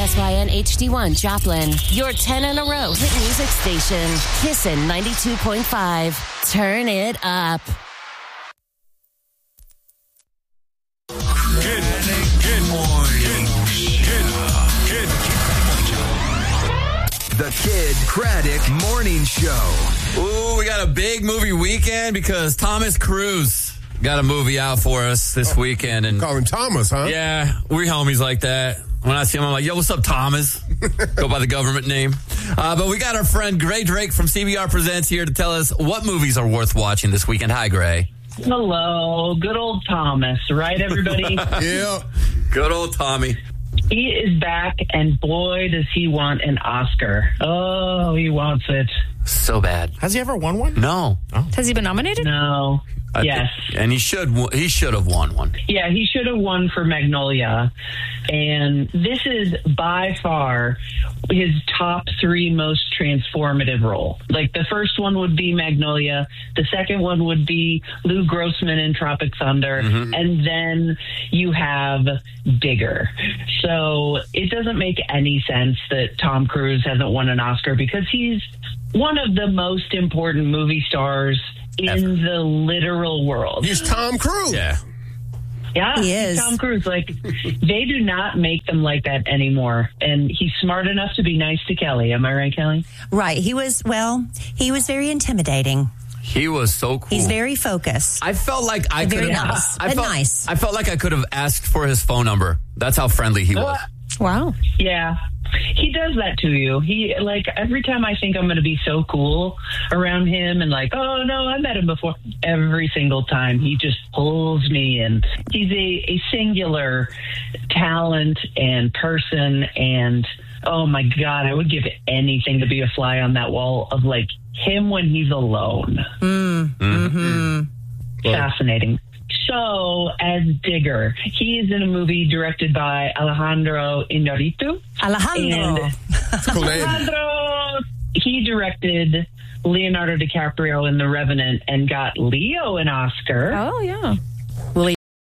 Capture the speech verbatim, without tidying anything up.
S Y N H D one Joplin, your ten in a row hit music station. Kissin' ninety-two point five. Turn it up. Good, good morning. Good, good, good. The Kid Craddock Morning Show. Ooh, we got a big movie weekend because Thomas Cruise got a movie out for us this weekend. And call him Thomas, huh? Yeah, we're homies like that. When I see him, I'm like, yo, what's up, Thomas? Go by the government name. Uh, but we got our friend Gray Drake from C B R Presents here to tell us what movies are worth watching this weekend. Hi, Gray. Hello. Good old Thomas, right, everybody? Yeah. Good old Tommy. He is back, and boy, does he want an Oscar. Oh, he wants it. So bad. Has he ever won one? No. Oh. Has he been nominated? No. I yes. Th- and he should he should have won one. Yeah, he should have won for Magnolia. And this is by far his top three most transformative role. Like, the first one would be Magnolia. The second one would be Lou Grossman in Tropic Thunder. Mm-hmm. And then you have Digger. So it doesn't make any sense that Tom Cruise hasn't won an Oscar because he's one of the most important movie stars in Ever. the literal world. He's Tom Cruise. Yeah. Yeah, he is. Tom Cruise. Like, they do not make them like that anymore. And he's smart enough to be nice to Kelly. Am I right, Kelly? Right. He was, well, he was very intimidating. He was so cool. He's very focused. I felt like I could Very have. nice. I But felt, nice. I felt like I could have asked for his phone number. That's how friendly he was. Wow. Yeah. He does that to you. He, like, every time I think I'm going to be so cool around him and like, oh, no, I met him before. Every single time he just pulls me in. He's a, a singular talent and person. And, oh, my God, I would give anything to be a fly on that wall of, like, him when he's alone. Mm. Mm-hmm. Fascinating. So, as Digger, he is in a movie directed by Alejandro Iñárritu. Alejandro. Cool name. Alejandro, he directed Leonardo DiCaprio in The Revenant and got Leo an Oscar. Oh, yeah.